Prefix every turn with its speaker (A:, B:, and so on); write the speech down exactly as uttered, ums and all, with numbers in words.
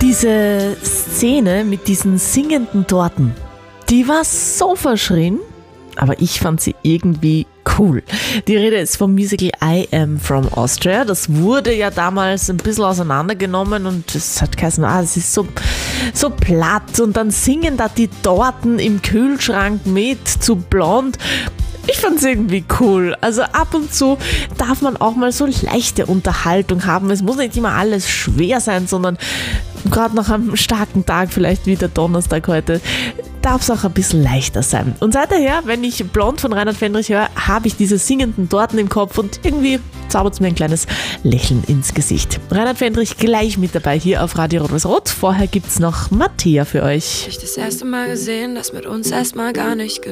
A: Diese Szene mit diesen singenden Torten, die war so verschrien, aber ich fand sie irgendwie cool. Die Rede ist vom Musical I Am From Austria. Das wurde ja damals ein bisschen auseinandergenommen und es hat geheißen, ah, es ist so, so platt und dann singen da die Torten im Kühlschrank mit zu blond. Ich fand es irgendwie cool. Also ab und zu darf man auch mal so leichte Unterhaltung haben. Es muss nicht immer alles schwer sein, sondern gerade nach einem starken Tag, vielleicht wie der Donnerstag heute, darf es auch ein bisschen leichter sein. Und seither, wenn ich Blond von Reinhard Fendrich höre, habe ich diese singenden Torten im Kopf und irgendwie zaubert es mir ein kleines Lächeln ins Gesicht. Reinhard Fendrich gleich mit dabei hier auf Radio Rot-Weiß-Rot. Vorher gibt es noch Mattea für euch.
B: Ich das erste Mal gesehen, das mit uns erstmal gar nicht